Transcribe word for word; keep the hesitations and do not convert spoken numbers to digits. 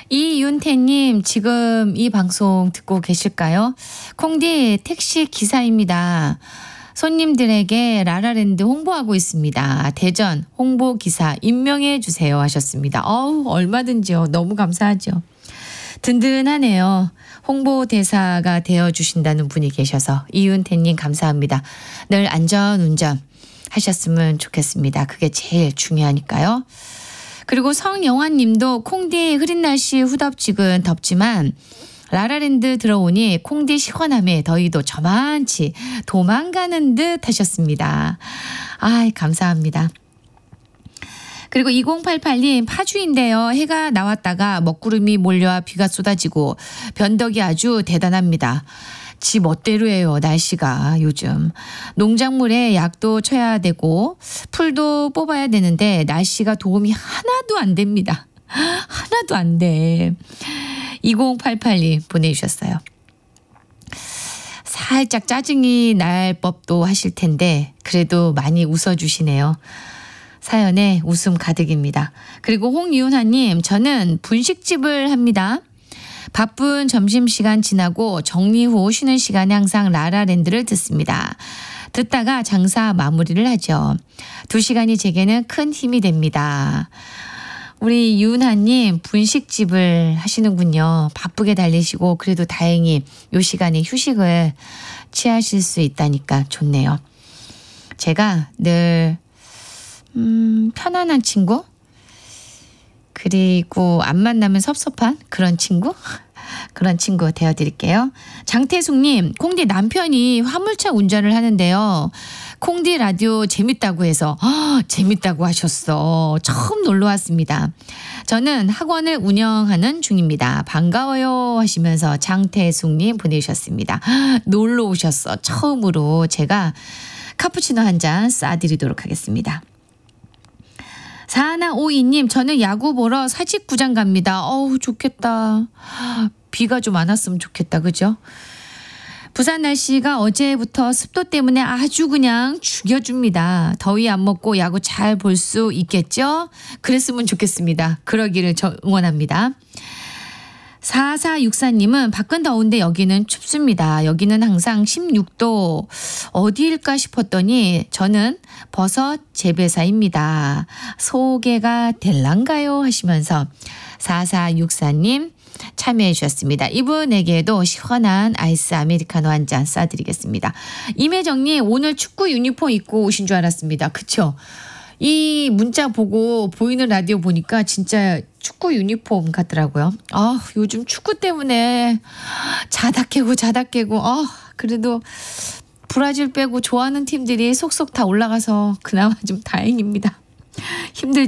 이윤태님 지금 이 방송 듣고 계실까요? 콩디 택시 기사입니다. 손님들에게 라라랜드 홍보하고 있습니다. 대전 홍보기사 임명해 주세요 하셨습니다. 어우 얼마든지요. 너무 감사하죠. 든든하네요. 홍보대사가 되어주신다는 분이 계셔서 이윤태님 감사합니다. 늘 안전운전 하셨으면 좋겠습니다. 그게 제일 중요하니까요. 그리고 성영환님도 콩디 흐린 날씨 후덥지근 덥지만 라라랜드 들어오니 콩디 시원함에 더위도 저만치 도망가는 듯 하셨습니다. 아이 감사합니다. 그리고 이공팔팔님 파주인데요. 해가 나왔다가 먹구름이 몰려와 비가 쏟아지고 변덕이 아주 대단합니다. 지 멋대로예요. 날씨가 요즘. 농작물에 약도 쳐야 되고 풀도 뽑아야 되는데 날씨가 도움이 하나도 안 됩니다. 하나도 안 돼. 이공팔팔님 보내주셨어요. 살짝 짜증이 날 법도 하실 텐데 그래도 많이 웃어주시네요. 사연에 웃음 가득입니다. 그리고 홍이윤하님 저는 분식집을 합니다. 바쁜 점심시간 지나고 정리 후 쉬는 시간에 항상 라라랜드를 듣습니다. 듣다가 장사 마무리를 하죠. 두 시간이 제게는 큰 힘이 됩니다. 우리 유은하님 분식집을 하시는군요. 바쁘게 달리시고 그래도 다행히 이 시간에 휴식을 취하실 수 있다니까 좋네요. 제가 늘 음, 편안한 친구? 그리고 안 만나면 섭섭한 그런 친구? 그런 친구 되어드릴게요. 장태숙님, 콩디 남편이 화물차 운전을 하는데요. 콩디 라디오 재밌다고 해서 아, 재밌다고 하셨어. 처음 놀러 왔습니다. 저는 학원을 운영하는 중입니다. 반가워요 하시면서 장태숙님 보내주셨습니다. 놀러 오셨어. 처음으로 제가 카푸치노 한 잔 쏴드리도록 하겠습니다. 사하나오이님 저는 야구 보러 사직구장 갑니다. 어우 좋겠다. 비가 좀 안 왔으면 좋겠다. 그죠? 부산 날씨가 어제부터 습도 때문에 아주 그냥 죽여줍니다. 더위 안 먹고 야구 잘 볼 수 있겠죠? 그랬으면 좋겠습니다. 그러기를 저 응원합니다. 사사육사님은 밖은 더운데 여기는 춥습니다. 여기는 항상 십육 도 어디일까 싶었더니 저는 버섯 재배사입니다. 소개가 될란가요? 하시면서 사사육사님 참여해 주셨습니다. 이분에게도 시원한 아이스 아메리카노 한 잔 쏴드리겠습니다. 임혜정님 오늘 축구 유니폼 입고 오신 줄 알았습니다. 그쵸? 이 문자 보고 보이는 라디오 보니까 진짜 축구 유니폼 같더라고요. 아 요즘 축구 때문에 자다 깨고 자다 깨고 아 그래도 브라질 빼고 좋아하는 팀들이 속속 다 올라가서 그나마 좀 다행입니다. 힘들